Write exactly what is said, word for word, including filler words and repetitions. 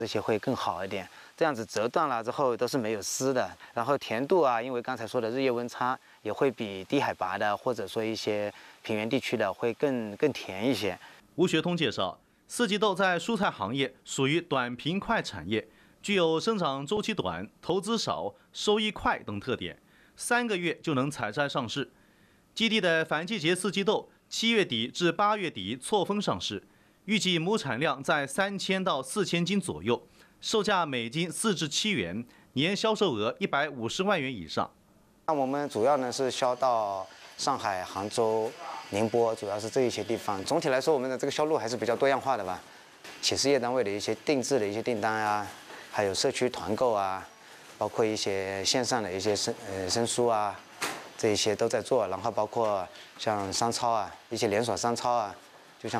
这些会更好一点。这样子折断了之后都是没有丝的。然后甜度啊，因为刚才说的日夜温差也会比低海拔的或者说一些平原地区的会更更甜一些。 吴学通介绍，四季豆在蔬菜行业属于短平快产业，具有生长周期短、投资少、收益快等特点，三个月就能采摘上市。基地的反季节四季豆七月底至八月底错峰上市，预计亩产量在三千到四千斤左右，售价每斤四至七元，年销售额一百五十万元以上。 那我们主要呢是销到上海、杭州、宁波，主要是这一些地方。总体来说，我们的这个销路还是比较多样化的吧。企事业单位的一些定制的一些订单啊，还有社区团购啊，包括一些线上的一些申呃申书啊，这一些都在做。然后包括像商超啊，一些连锁商超啊。